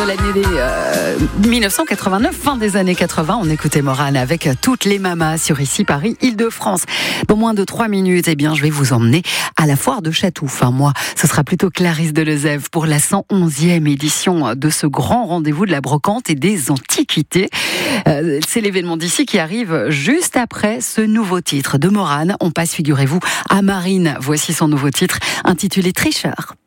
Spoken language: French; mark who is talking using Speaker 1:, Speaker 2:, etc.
Speaker 1: l'année 1989, fin des années 80. On écoutait Morane avec toutes les mamas sur ici Paris, Île-de-France. Dans moins de 3 minutes, je vais vous emmener à la foire de Chatou. Enfin, moi, ce sera plutôt Clarisse Delezève pour la 111e édition de ce grand rendez-vous de la brocante et des antiquités. C'est l'événement d'ici qui arrive juste après ce nouveau titre de Morane. On passe, figurez-vous, à Marine. Voici son nouveau titre intitulé Tricheur.